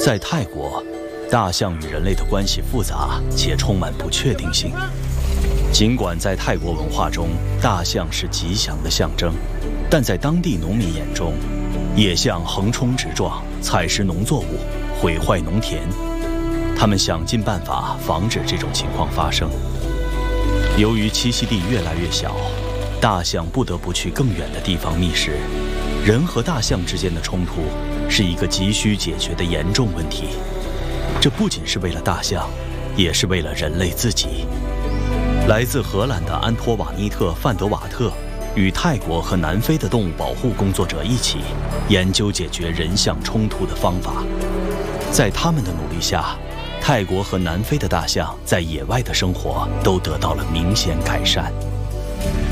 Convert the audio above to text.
在泰国，大象与人类的关系复杂且充满不确定性。尽管在泰国文化中，大象是吉祥的象征，但在当地农民眼中，野象横冲直撞，采食农作物，毁坏农田。他们想尽办法防止这种情况发生。由于栖息地越来越小，大象不得不去更远的地方觅食。人和大象之间的冲突是一个急需解决的严重问题。这不仅是为了大象，也是为了人类自己。来自荷兰的安托瓦尼特·范德瓦特与泰国和南非的动物保护工作者一起研究解决人象冲突的方法。在他们的努力下，泰国和南非的大象在野外的生活都得到了明显改善。